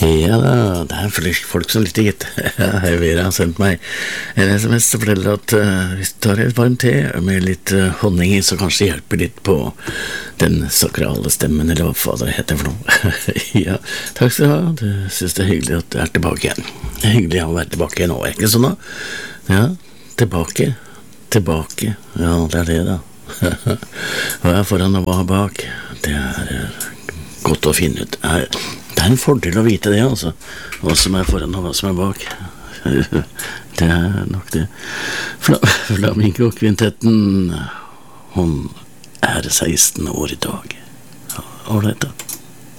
Ja da, det er folk som lytter, gitt. Hei, Vera har sendt meg en SMS som forteller at hvis du tar et varmt te med litt honning i, så kanskje det hjelper litt på den sakrale stemmen, eller hva det heter for noe. Ja, takk skal du ha. Du synes det er hyggelig at du er tilbake igjen. Det er hyggelig å være tilbake igjen nå, er ikke sånn da? Ja, tilbake, ja, det er det da. Hva er foran og hva er bak? Det er godt å finne ut. Det er en fordel å vite det, altså. Hva som er foran og hva som er bak. Det er nok det. Flamingo-kvintetten, hun er 16 år i dag. Ålreit da.